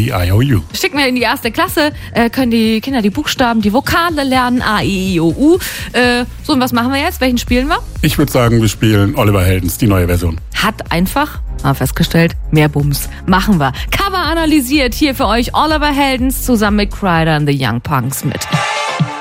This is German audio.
E-I-O-U. Schicken wir in die 1. Klasse, können die Kinder die Buchstaben, die Vokale lernen, A, E, I, O, U. So, und was machen wir jetzt? Welchen spielen wir? Ich würde sagen, wir spielen Oliver Heldens, die neue Version. Hat einfach, haben wir festgestellt, mehr Bums. Machen wir. Cover analysiert hier für euch Oliver Heldens zusammen mit Kryder and the Young Punks mit